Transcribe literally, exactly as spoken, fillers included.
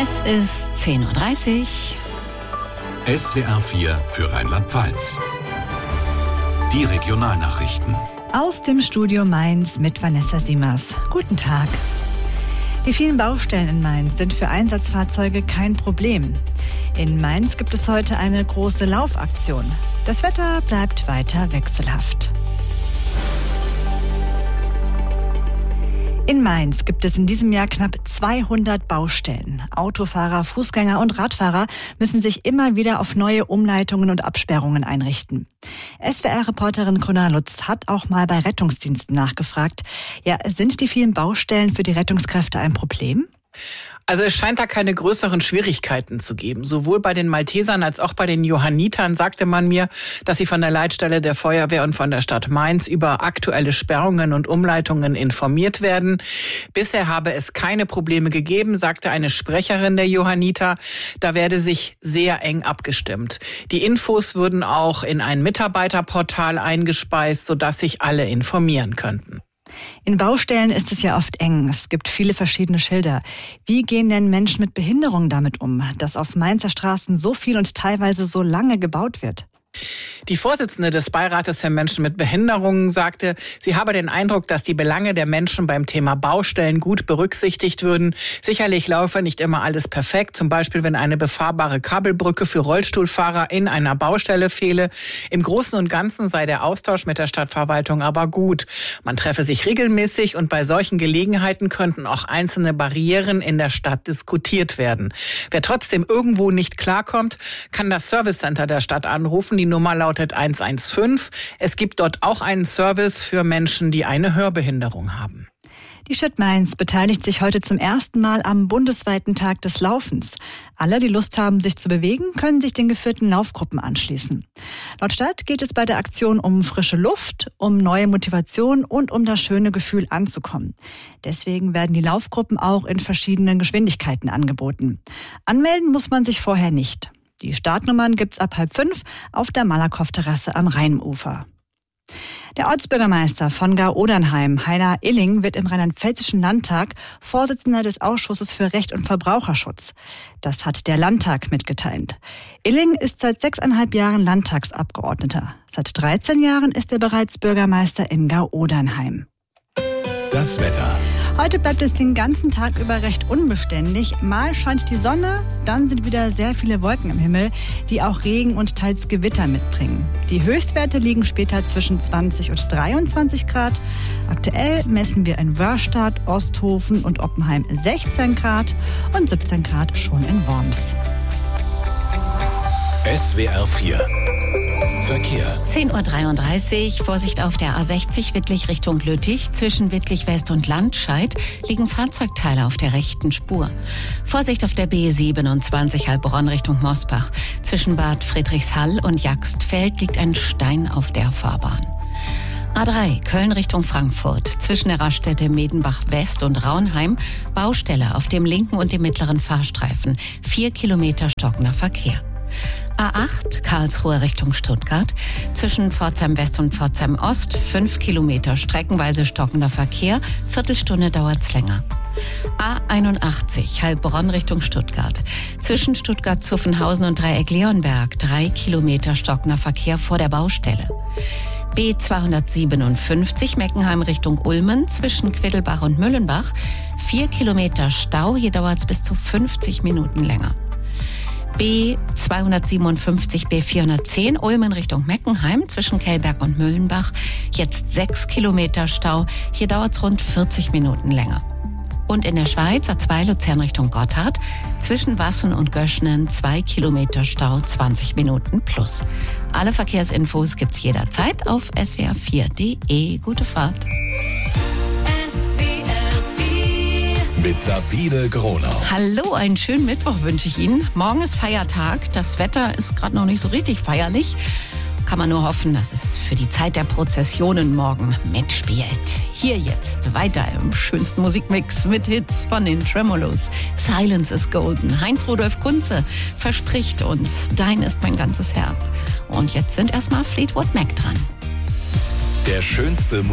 Es ist zehn Uhr dreißig. S W R vier für Rheinland-Pfalz. Die Regionalnachrichten. Aus dem Studio Mainz mit Vanessa Siemers. Guten Tag. Die vielen Baustellen in Mainz sind für Einsatzfahrzeuge kein Problem. In Mainz gibt es heute eine große Laufaktion. Das Wetter bleibt weiter wechselhaft. In Mainz gibt es in diesem Jahr knapp zweihundert Baustellen. Autofahrer, Fußgänger und Radfahrer müssen sich immer wieder auf neue Umleitungen und Absperrungen einrichten. S W R-Reporterin Corona Lutz hat auch mal bei Rettungsdiensten nachgefragt. Ja, sind die vielen Baustellen für die Rettungskräfte ein Problem? Also es scheint da keine größeren Schwierigkeiten zu geben. Sowohl bei den Maltesern als auch bei den Johannitern sagte man mir, dass sie von der Leitstelle der Feuerwehr und von der Stadt Mainz über aktuelle Sperrungen und Umleitungen informiert werden. Bisher habe es keine Probleme gegeben, sagte eine Sprecherin der Johanniter. Da werde sich sehr eng abgestimmt. Die Infos würden auch in ein Mitarbeiterportal eingespeist, sodass sich alle informieren könnten. In Baustellen ist es ja oft eng. Es gibt viele verschiedene Schilder. Wie gehen denn Menschen mit Behinderung damit um, dass auf Mainzer Straßen so viel und teilweise so lange gebaut wird? Die Vorsitzende des Beirates für Menschen mit Behinderungen sagte, sie habe den Eindruck, dass die Belange der Menschen beim Thema Baustellen gut berücksichtigt würden. Sicherlich laufe nicht immer alles perfekt, zum Beispiel wenn eine befahrbare Kabelbrücke für Rollstuhlfahrer in einer Baustelle fehle. Im Großen und Ganzen sei der Austausch mit der Stadtverwaltung aber gut. Man treffe sich regelmäßig und bei solchen Gelegenheiten könnten auch einzelne Barrieren in der Stadt diskutiert werden. Wer trotzdem irgendwo nicht klarkommt, kann das Servicecenter der Stadt anrufen. Die Nummer lautet eins eins fünf. Es gibt dort auch einen Service für Menschen, die eine Hörbehinderung haben. Die Stadt Mainz beteiligt sich heute zum ersten Mal am bundesweiten Tag des Laufens. Alle, die Lust haben, sich zu bewegen, können sich den geführten Laufgruppen anschließen. Laut Stadt geht es bei der Aktion um frische Luft, um neue Motivation und um das schöne Gefühl anzukommen. Deswegen werden die Laufgruppen auch in verschiedenen Geschwindigkeiten angeboten. Anmelden muss man sich vorher nicht. Die Startnummern gibt's ab halb fünf auf der Malakoff-Terrasse am Rheinufer. Der Ortsbürgermeister von Gau-Odernheim, Heiner Illing, wird im Rheinland-Pfälzischen Landtag Vorsitzender des Ausschusses für Recht und Verbraucherschutz. Das hat der Landtag mitgeteilt. Illing ist seit sechseinhalb Jahren Landtagsabgeordneter. Seit dreizehn Jahren ist er bereits Bürgermeister in Gau-Odernheim. Das Wetter. Heute bleibt es den ganzen Tag über recht unbeständig. Mal scheint die Sonne, dann sind wieder sehr viele Wolken im Himmel, die auch Regen und teils Gewitter mitbringen. Die Höchstwerte liegen später zwischen zwanzig und dreiundzwanzig Grad. Aktuell messen wir in Wörstadt, Osthofen und Oppenheim sechzehn Grad und siebzehn Grad schon in Worms. S W R vier. Verkehr. zehn Uhr dreiunddreißig. Vorsicht auf der A sechzig Wittlich Richtung Lüttich. Zwischen Wittlich West und Landscheid liegen Fahrzeugteile auf der rechten Spur. Vorsicht auf der B siebenundzwanzig Heilbronn Richtung Mosbach. Zwischen Bad Friedrichshall und Jagstfeld liegt ein Stein auf der Fahrbahn. A drei Köln Richtung Frankfurt. Zwischen der Raststätte Medenbach West und Raunheim Baustelle auf dem linken und dem mittleren Fahrstreifen. Vier Kilometer stockender Verkehr. A acht Karlsruhe Richtung Stuttgart. Zwischen Pforzheim West und Pforzheim Ost fünf Kilometer streckenweise stockender Verkehr. Viertelstunde dauert's länger. A einundachtzig Heilbronn Richtung Stuttgart. Zwischen Stuttgart-Zuffenhausen und Dreieck-Leonberg drei Kilometer stockender Verkehr vor der Baustelle. B zweihundertsiebenundfünfzig Meckenheim Richtung Ulmen. Zwischen Quiddelbach und Müllenbach vier Kilometer Stau. Hier dauert's bis zu fünfzig Minuten länger. B zweihundertsiebenundfünfzig B vierhundertzehn Ulmen Richtung Meckenheim zwischen Kellberg und Müllenbach. Jetzt sechs Kilometer Stau. Hier dauert es rund vierzig Minuten länger. Und in der Schweiz A zwei Luzern Richtung Gotthard. Zwischen Wassen und Göschnen zwei Kilometer Stau, zwanzig Minuten plus. Alle Verkehrsinfos gibt's jederzeit auf s w r vier punkt d e. Gute Fahrt. Mit Sabine Gronau. Hallo, einen schönen Mittwoch wünsche ich Ihnen. Morgen ist Feiertag. Das Wetter ist gerade noch nicht so richtig feierlich. Kann man nur hoffen, dass es für die Zeit der Prozessionen morgen mitspielt. Hier jetzt weiter im schönsten Musikmix mit Hits von den Tremolos. Silence is Golden. Heinz-Rudolf Kunze verspricht uns, dein ist mein ganzes Herz. Und jetzt sind erstmal Fleetwood Mac dran. Der schönste